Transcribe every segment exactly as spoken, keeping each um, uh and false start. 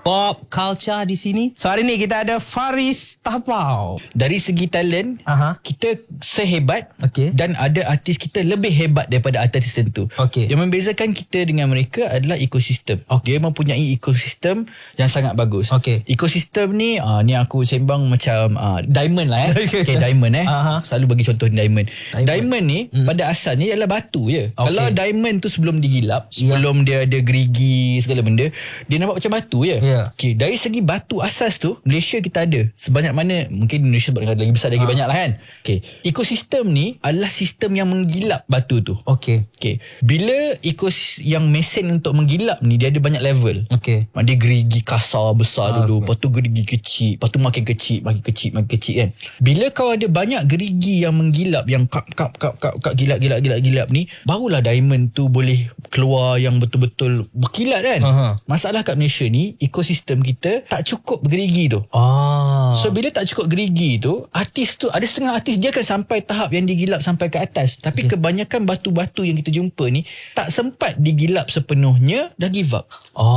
pop culture di sini. So hari ni kita ada Faris Tapau. Dari segi talent, Aha. kita sehebat Okey. dan ada artis kita lebih hebat daripada artis tertentu. Okey. Yang membezakan kita dengan mereka adalah ekosistem. Dia mempunyai ekosistem yang sangat bagus. Okey. Ekosistem ni, uh, ni aku sembang macam uh, diamond lah eh. Okey. Okay, diamond eh. Aha. Selalu bagi contoh diamond. Diamond, Diamond ni Hmm. pada asalnya ialah batu je. Okey. Kalau diamond tu sebelum digilap, sebelum dia ada gerigi segala benda, dia nampak macam batu je. Ya. Okay, dari segi batu asas tu, Malaysia kita ada sebanyak mana, mungkin Indonesia sebab lagi besar lagi Ah. banyak lah kan. Okay, ekosistem ni adalah sistem yang menggilap batu tu. Okey. Okay, bila ekos yang mesin untuk menggilap ni, dia ada banyak level. Okey. Dia gerigi kasar besar Ah, dulu, betul. lepas tu gerigi kecil, lepas tu makin kecil, makin kecil, makin kecil kan. Bila kau ada banyak gerigi yang menggilap, yang kap kap kap kap kap gilap gilap gilap gilap ni, barulah diamond tu boleh keluar yang betul-betul berkilat kan. Aha. Masalah kat Malaysia ni, ekosistem kita tak cukup gerigi tu. Ah. So bila tak cukup gerigi tu, artis tu, ada setengah artis dia akan sampai tahap yang digilap sampai ke atas, tapi Okay. kebanyakan batu-batu yang kita jumpa ni tak sempat digilap sepenuhnya, dah give up.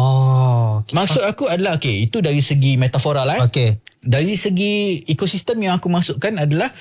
Oh. Okay. Maksud aku adalah, okay, itu dari segi metafora lah eh. Okey. Dari segi ekosistem yang aku masukkan adalah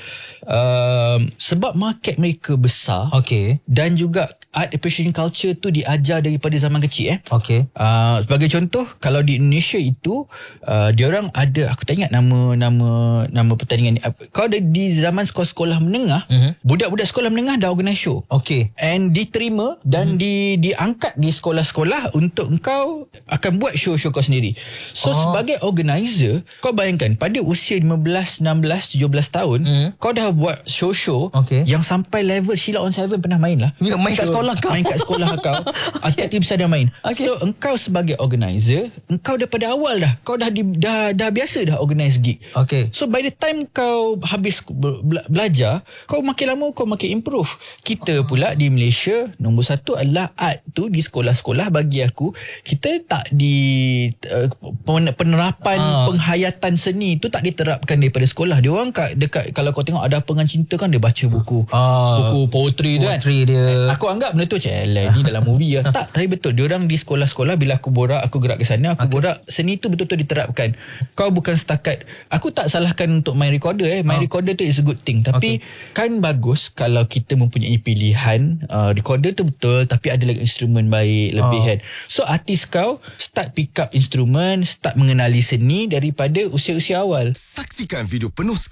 um, sebab market mereka besar, Okey. dan juga art appreciation culture tu diajar daripada zaman kecil eh. Okey. Uh, sebagai contoh, kalau di Indonesia itu uh, diorang ada, aku tak ingat nama nama nama pertandingan ni. Kalau ada di zaman sekolah-sekolah menengah, Mhm. budak-budak sekolah menengah dah organise show. Okey. And diterima dan hmm. di diangkat di sekolah-sekolah untuk engkau akan buat show-show kau sendiri. So Oh. sebagai organizer, kau bayangkan pada usia lima belas, enam belas, tujuh belas tahun, Hmm. kau dah buat show-show Okey. yang sampai level Sheila on Seven pernah main lah. Ya, main kat Show- sekolah kau. Main kat sekolah kau. Artis besar dah main. Okey. So engkau sebagai organizer, engkau daripada awal dah, kau dah di, dah dah biasa dah organize gig. Okey. So by the time kau habis be- bela- belajar, kau makin lama kau makin improve. Kita pula di Malaysia, nombor satu adalah art tu di sekolah-sekolah. Bagi aku, kita tak di uh, pen- penerapan Ah. penghayatan seni tu tak diterapkan daripada sekolah. Dia orang kat dekat, kalau kau tengok ada pengan cinta kan, dia baca buku Ah. buku poetry tu kan. Poetry dia. Aku anggap benda tu macam alah, ni dalam movie lah. Tak, tapi betul. Diorang di sekolah-sekolah, bila aku borak, aku gerak ke sana, aku okay. borak, seni tu betul-betul diterapkan. Kau bukan setakat, aku tak salahkan untuk main recorder eh. Main Ah. recorder tu is a good thing. Tapi okay. kan bagus kalau kita mempunyai pilihan. Uh, recorder tu betul, tapi ada lagi instrumen baik, lebih Ah. kan. So artis kau start pick up instrumen, start mengenali seni daripada usia-usia awal. Saksikan video penuh